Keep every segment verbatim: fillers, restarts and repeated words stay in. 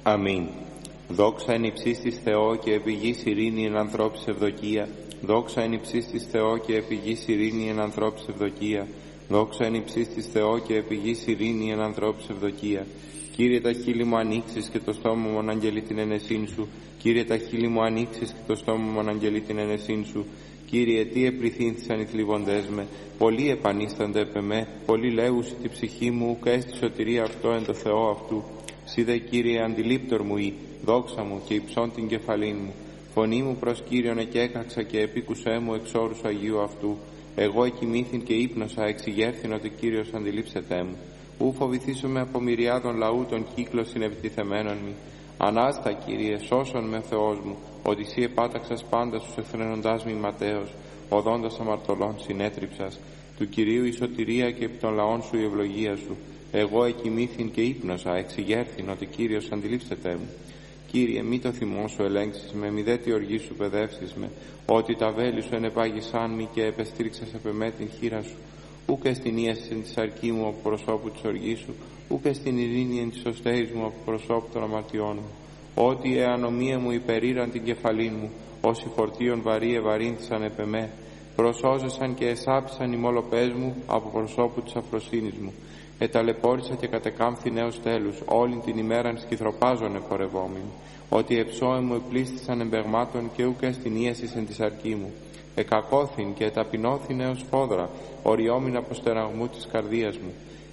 Αμήν. Δόξα εν υψίστης Θεό και επί γης ειρήνη εν ανθρώπης ευδοκία. Δόξα εν υψίστης Θεό και επί γης ειρήνη εν ανθρώπης ευδοκία. Δόξα εν υψίστης Θεό και επί γης ειρήνη εν ανθρώπης ευδοκία. Κύριε, τα χείλη μου ανοίξεις και το στόμα μου αναγγελεί την ενεσύν σου. Κύριε, τα χείλη μου ανοίξεις και το στόμα μου αναγγελεί την ενεσύν σου. Κύριε, τι επληθύνθησαν οι θλιβοντές με, πολλοί επανίστανται επ' εμέ, πολλοί λέγουσι τη ψυχή μου, ουκ έστι σωτηρία αυτό εν το Θεό αυτού. Σύ δε, Κύριε, αντιλήπτορ μου ή, δόξα μου και υψών την κεφαλήν μου. Φωνή μου προς Κύριον εκέκαξα και επίκουσέ μου εξ όρους Αγίου αυτού. Εγώ εκοιμήθην και ύπνωσα, εξηγέρθην ότι Κύριος αντιλήψετέ μου. Ου φοβηθήσομαι από μυριάδων λαού των κύκλων συνευτιθεμένων μη. Ανάστα, Κύριε, σώσον με ο Θεός μου, ότι Σύ επάταξας πάντα στους ευθρένοντάς μη ματέως, οδόντας αμαρτωλών συνέτριψας. Του Κυρίου η σωτηρία και επί των λαών σου η ευλογία σου. Εγώ εκοιμήθην και ύπνωσα, εξηγέρθην ότι Κύριος αντιλήψετέ μου. Κύριε, μη το θυμό σου ελέγξεις με, μη δε τη οργή σου παιδεύσεις με, ότι τα βέλη σου ενεπάγησάν μη και επεστήριξας επ' εμέ την χείρα σου. Ούκ εστιν ίαση εν της αρκή μου από προσώπου της οργής σου, ούκ εστιν ειρήνη εν της οστέης μου από προσώπου των αμαρτιών μου. Ότι η ανομία μου υπερήραν την κεφαλήν μου, όσοι φορτίων βαρύ ευαρύνθησαν επ' εμέ, προσώζεσαν και εσάπησαν οι μολοπές μου από προσώπου της αφροσύνης μου. Εταλαιπώρησα και κατεκάμφθη νέος τέλους, όλην την ημέραν σκυθροπάζων πορευόμην. Ότι εψώε μου επλήστησαν εμπεγμάτων και ούκ εστιν ίασης εν της αρκή μου. Εκακώθην και εταπεινώθην έως φόδρα, οριόμην από στεναγμού της καρδίας μου.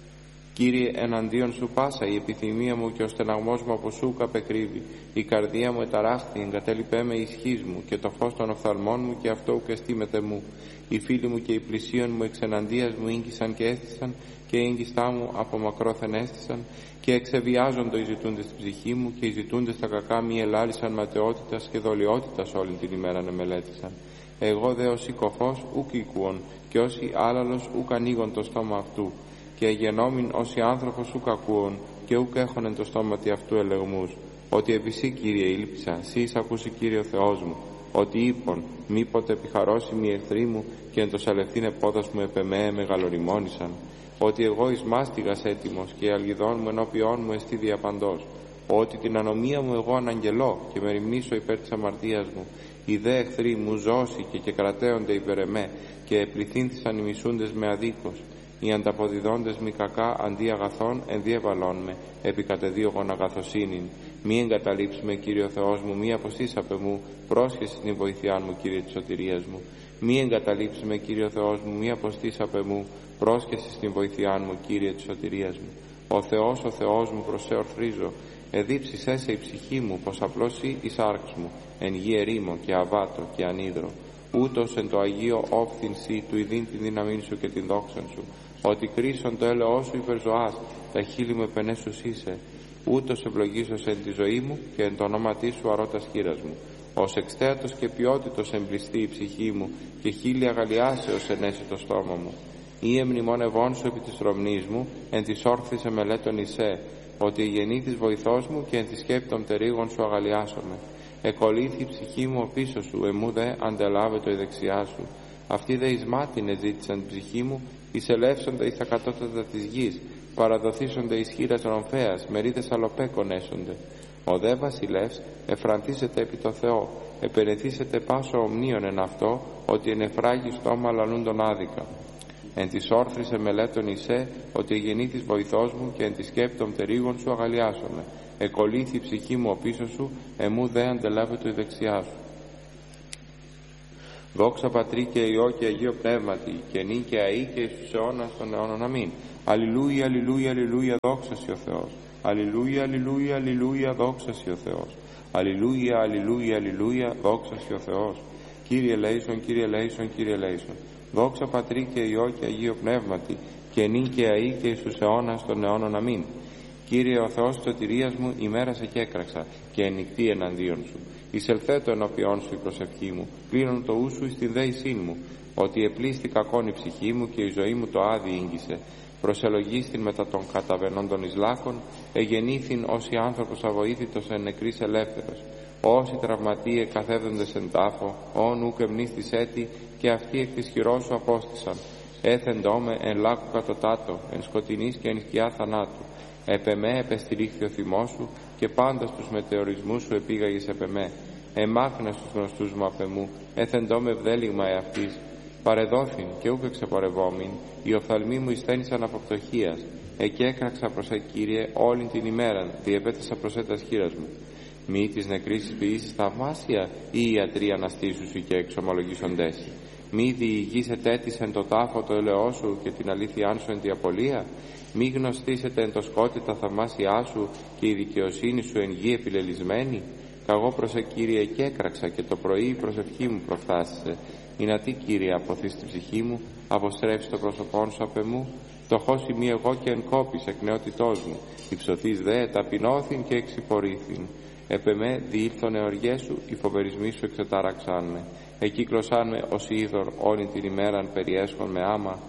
Κύριε, εναντίον σου πάσα η επιθυμία μου και ο στεναγμός μου από σου καπεκρύβει. Η καρδία μου εταράχθη, εγκατέλειπέ με ισχύς μου και το φως των οφθαλμών μου και αυτό ουκ εστίμεται μου. Οι φίλοι μου και οι πλησίον μου εξ εναντίας μου ήγγισαν και έστησαν και οι έγκιστά μου από μακρόθεν έστησαν και εξεβιάζοντο οι ζητούντες στην ψυχή μου και οι ζητούντες τα κακά μη ελάλησαν ματαιότητας και δολιότητας όλη την ημέρα εμελέτησαν. Εγώ δε ως οικοφός ουκ οικούων και όσοι άλλαλος ουκ ανοίγον το στόμα αυτού και γενόμην όσοι άνθρωπος ουκ ακούων και ουκ έχωνεν το στόματι αυτού ελεγμούς. Ότι επί Σύ, Κύριε, ήλπισα, Σύ εις ακούσει, Κύριε ο Θεός μου, ότι είπον μήποτε επιχαρώσιμοι οι εχθροί μου και εν το σαλευθήν επόδας μου επ' εμέ μεγαλοριμόνησαν. Ότι εγώ εις μάστιγας έτοιμος και η αλγιδών μου ενώπιόν μου εστί διαπαντός. Ότι την ανομία μου εγώ αναγγελώ και με ρημνήσω υπέρ της αμαρτίας μου. Οι δε εχθροί μου ζώσει και, και κρατέονται υπέρ εμέ και επληθύνθησαν οι μισούντες με αδίκως. Οι ανταποδιδόντες μη κακά αντί αγαθών ενδιεβαλών με, επί κατεδίωγον αγαθοσύνην. Μη εγκαταλείψει με, Κύριε ο Θεός μου, μη αποστήσαπε μου, πρόσχεση στην βοηθειά μου, Κύριε της σωτηρίας μου. Μη εγκαταλείψει με, Κύριε ο Θεός μου, μη αποστήσαπε μου, πρόσχεση στην βοηθειά μου, Κύριε της σωτηρίας μου. Ο Θεός, ο Θεός μου, προς σε ορθρίζω, εδίψεις έσε η ψυχή μου, πως απλώς Σύ η σάρξ μου, εν γη ερήμο και αβάτο και ανίδρο. Ούτως εν το Αγίο όφθην Σύ του ειδήν την δύναμή σου και την δόξαν σου, ότι κρίσον το έλεος σου υπερζωάς, τα χείλη μου επενέσους είσαι. Ούτως ευλογήσος εν τη ζωή μου και εν το ονόματί σου αρώτας χείρας μου. Ως εξτέατος και ποιότητος εμπληστεί η ψυχή μου και χείλη αγαλιάσεως ενέσει το στόμα μου. Ή εμνημονευών σου επί της τρομνής μου, εν της όρθης εμελέτων εισέ, ότι γεννήθης βοηθός μου και εν της σκέπτων τερίγων σου αγαλιάσομαι. Εκολύθη η ψυχή μου ο πίσω σου, εμού δε αντελάβετο η δεξιά σου. Αυτοί δε εις μάτιν εζήτησαν την ψυχή μου, εισελεύσονται εις τα κατώτατα της γης, παραδοθήσονται εις χείρας ρομφέας, μερίδες αλοπέκων έσονται. Ο δε βασιλεύς εφραντίσεται επί το Θεό, επενεθήσεται πάσο ομνίων εν αυτό, ότι εν εφράγει στόμα λαλούν τον άδικα. Εν της όρθρης εμελέτων εισέ, ότι γεννήθης βοηθός μου και εν της σκέπτων τερίγων σου αγαλιάσομαι. Εκολύθη η ψυχή μου ο πίσω σου, εμού δε αντελάβετο η δεξιά σου. Δόξα Πατρί και Υιό και Αγίο Πνεύματι, και νυν και αεί και εις τους αιώνας των αιώνων. Αμήν. Αλληλούια, αλληλούια, αλληλούια, δόξα Σοι ο Θεός. Αλληλούια, αλληλούια, αλληλούια, δόξα Σοι ο Θεός. Αλληλούια, αλληλούια, αλληλούια, δόξα Σοι ο Θεός. Κύριε ελέησον, Κύριε ελέησον, Κύριε ελέησον. Δόξα Πατρί και Υιό και Αγίο Πνεύματι, και νυν και αεί και εις τους αιώνας των αιώνων. Αμήν. Κύριε ο Θεός της σωτηρίας μου, ημέρα σε κέκραξα και ενικτή εναντίον σου. Εισελθέτω ενώπιόν σου η προσευχή μου, πλήνων το ου σου εις την δέησήν μου, ότι επλήστη κακόν η ψυχή μου και η ζωή μου το άδει ήγγισε. Προσελογίστην μετά των καταβενών των Ισλάκων, εγεννήθην όσοι άνθρωπος αβοήθητος εν νεκρής ελεύθερος. Όσοι τραυματίε καθέβδοντες εν τάφο, όν ουκ εμνίστης έτη, και αυτοί εκ της χειρός σου απόστησαν. Έθεντό με εν λάκου κατωτάτω, εν σκοτεινής και εν σκιά θανάτου. Επ' εμέ επεστηρίχθη ο θυμός σου και πάντα στους μετεωρισμούς σου επήγαγες επ' εμέ. Εμάκνε στους γνωστούς μου απ' εμού, έθεντό με ευδέλιγμα εαυτής. Παρεδόθην και ούκ εξεπορευόμην, οι οφθαλμοί μου εισθένησαν από πτωχίας. Εκέκραξα προς ε, Κύριε, όλη την ημέραν, διεπέτασα προς ε τας χείρας μου. Μη της νεκρής ποιήσεις θαυμάσια, ή οι ιατροί αναστήσουσι και εξομολογήσοντες. Μη διηγείς ετέτης εν το τάφο το ελαιό σου και την αλήθειά σου εν τη απολία. Μη γνωστήσετε εν το σκότη τα θαυμάσια σου και η δικαιοσύνη σου εν γη επιλελισμένη. Καγώ προς ε, Κύριε, εκέκραξα και το πρωί η προσευχή μου προφθάσισε. Ινατί, Κύριε, αποθείς την ψυχή μου, αποστρέψει το πρόσωπόν σου απ' εμού. Φτωχός ημί εγώ και εν κόπης εκ νεότητός μου, υψωθείς δε ταπεινώθην και εξυπορήθην. Επ' εμέ διήλθον εωριές σου, οι φοβερισμοί σου εξετάραξάν με. Εκύκλωσάν με ως είδωρ όλη την ημέραν περιέσχον με άμα.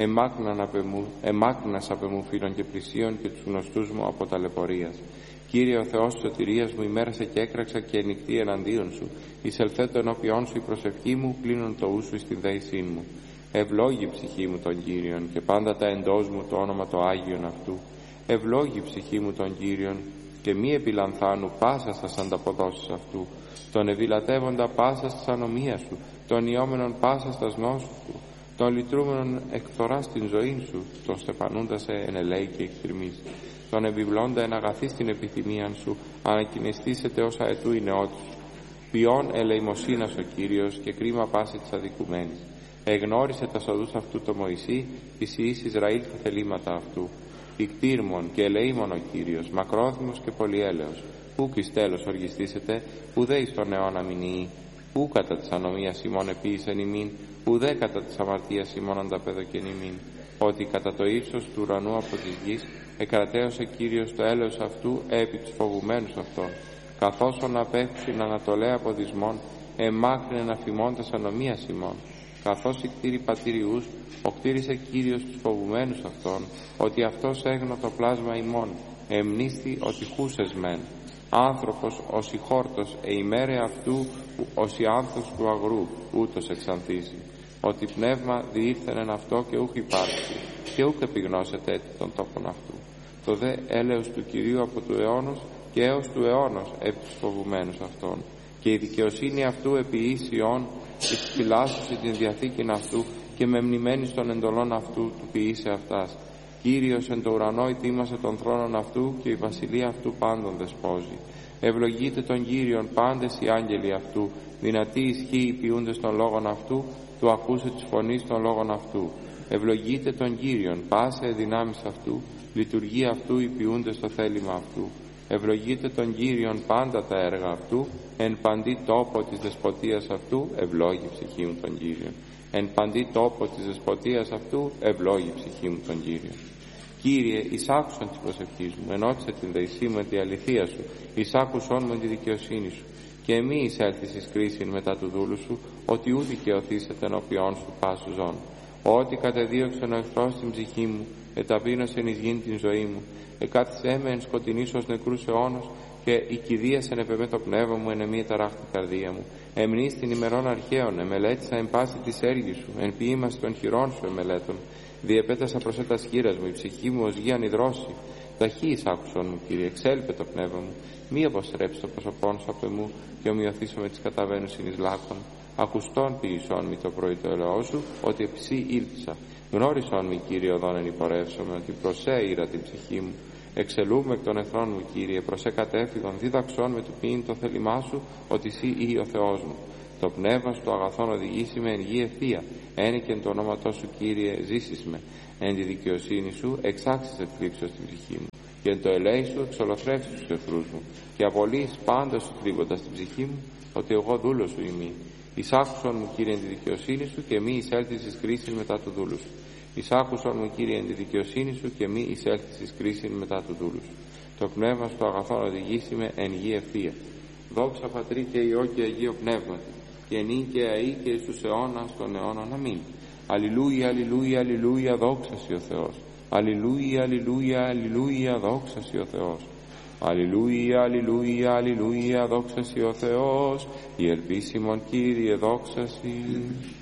Εμάκνας απ' εμού φίλων και πλησίων και τους γνωστούς μου από ταλαιπωρίας. Κύριε ο Θεός της σωτηρίας μου, ημέρασε και έκραξα και ενικτή εναντίον σου. Εισελθέτω ενώπιόν σου η προσευχή μου, κλείνον το ου σου στην δέησήν μου. Ευλόγη ψυχή μου τον Κύριον και πάντα τα εντός μου το όνομα το Άγιον αυτού. Ευλόγη ψυχή μου τον Κύριον και μη επιλανθάνου πάσα στας ανταποδόσεις αυτού. Τον ευηλατεύοντα πάσα στας ανομίας σου, τον ιόμενον πάσα στας νόσους σου, τον λυτρούμενον εκφθορά στην ζωή σου, τον στεφανούντα σε εν ελέη και εκτριμής. Τον επιβλώντα εν αγαθή στην επιθυμίαν σου, ανακοινιστήσετε όσα ετού η νεότης. Ποιόν ελεημοσύνας ο Κύριος και κρίμα πάση της αδικουμένης. Εγνώρισε τα σοδούς αυτού το Μωυσή, της Ιης Ισραήλ τα θελήματα αυτού. Ικτήρμον και ελεήμον ο Κύριος, μακρόθυμος και πολυέλεος. Ούκ εις τέλος οργιστήσετε, ουδέ εις τον αιώνα μηνύει. Ού κατά της ανομίας ημών επίησεν ημίν, ουδέ κατά της αμαρτίας ημών ανταπέδοκεν ημίν. Ότι κατά το ύψος του ουρανού από της γης, εκρατέωσε Κύριος το έλεος αυτού επί τους φοβουμένους αυτών. Καθώς ον απέφυξιν ανατολέα από δυσμών, εμάκρυνεν αφημώντας ανομίας ημών. Καθώς οι κτήροι πατηριούς, οκτήρισε Κύριος τους φοβουμένους αυτών, ότι αυτός έγνω το πλάσμα ημών, εμνίσθη ότι χούσες μεν. Άνθρωπος ως η χόρτος, ε ημέρε αυτού, ως η άνθος του αγρού, ούτως εξανθίζει. Ότι πνεύμα διήλθενεν αυτό και ούχ υπάρχει, και ούχ επιγνώσεται έτη των τόπων αυτού. Το δε έλεος του Κυρίου από του αιώνος και έως του αιώνος επί τους φοβουμένους αυτών. Και η δικαιοσύνη αυτού επί ίσιον, εξφυλάσσουσε την διαθήκην αυτού και με μνημένης των εντολών αυτού του ποιήσε αυτάς. Κύριος εν το ουρανό ετοίμασε τον θρόνον αυτού και η βασιλεία αυτού πάντων δεσπόζει. Ευλογείτε τον Κύριον πάντες οι άγγελοι αυτού, δυνατοί ισχύει οι ποιούντες των λόγων αυτού, του ακούσε της φωνής των λόγων αυτού. Ευλογείτε τον Κύριον πάσε δυνάμεις αυτού, λειτουργία αυτού οι ποιούντες το θέλημα αυτού. Ευλογείτε τον Κύριον πάντα τα έργα αυτού, εν παντή τόπο της δεσποτείας αυτού, ευλόγη ψυχή μου τον Κύριον. Εν παντή τόπο της δεσποτείας αυτού, ευλόγη ψυχή μου τον Κύριον. Κύριε, εισάκουσον της προσευχής μου, ενώτισε την δεησή μου εν τη αληθεία σου, εισάκουσον μου εν τη δικαιοσύνη σου. Και μη εισέλθεις εις κρίσιν μετά του δούλου σου, ότι ου δικαιωθήσετε ενώπιόν σου πάσου ζών. Ότι κατεδίωξεν ο εχθρός την ψυχή μου, εταπείνωσεν εις γην την ζωή μου, εκάθισέ με εν σκοτεινής ως νεκρούς αιώνος, και οικηδίασεν επ' εμέ το πνεύμα μου, εν εμή ταράχτη καρδία μου. Εμνείς την ημερών αρχαίων, εμελέτησα εν πάση της έργης σου, εν ποίημας των χειρών σου εμελέτων. Διεπέτασα προς ε τας χείρας μου, η ψυχή μου ως γη ανιδρώσει. Ταχύ εισάκουσον μου, Κύριε, εξέλιπε το πνεύμα μου. Μη αποστρέψει το πρόσωπόν σου απ' εμού και ομοιωθήσω με τις καταβαίνουσιν εις λάκων. Ακουστών ποιησόν μη το πρωί το ελαιό σου, ότι εψί ήλπισα. Γνώρισόν μη, Κύριε, οδόν εν υπορεύσομαι, ότι προς ε ήρα την ψυχή μου. Εξελούμε εκ των εθνών μου, Κύριε, προς ε κατέφυγον, δίδαξόν με του ποιήν το θέλημά σου, ότι εσύ ή ο Θεός μου. Το πνεύμα σου το αγαθόν οδηγήσει με εν γη ευθεία. Ένικεν το ονόματό σου, Κύριε, ζήσεις με. Εν τη δικαιοσύνη σου εξάξεις εκπλήξω στην ψυχή μου. Και εν το ελέη σου εξολοθρεύσεις τους εχθρούς μου. Και απολύεις πάντως σου θλίβοντας στην ψυχή μου, ότι εγώ δούλος σου ημί. Εισάκουσον μου, Κύριε, εν τη δικαιοσύνη σου και μη εισέλθεις εις κρίσιν μετά του δούλου σου. Εισάκουσον μου, Κύριε, εν τη δικαιοσύνη σου και μη εισέλθεις εις κρίσιν μετά του δούλου σου. Το πνεύμα σου το αγαθόν οδηγήσει με εν γη ευθεία. Δόξα Πατρί και Υιό και Αγίο Πνεύματι, και νυν και αεί και εις τους αιώνας των αιώνων. Αμήν. Αλληλούια, αλληλούια, αλληλούια, δόξα σοι ο Θεός. Αλληλούια, αλληλούια, αλληλούια, δόξα σοι ο Θεός. Αλληλούια, αλληλούια, αλληλούια, δόξα σοι ο Θεός. Η ελπίσιμον, Κύριε, δόξα σοι.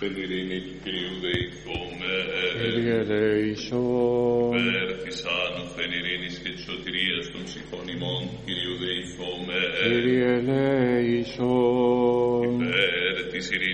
Την ειρήνη του Κυρίου δεηθούμε. Κύριε ελέησον. Υπέρ της άνωθεν ειρήνης και της σωτηρίας των ψυχών ημών του Κυρίου δεηθούμε. Κύριε ελέησον. Υπέρ της ειρήνης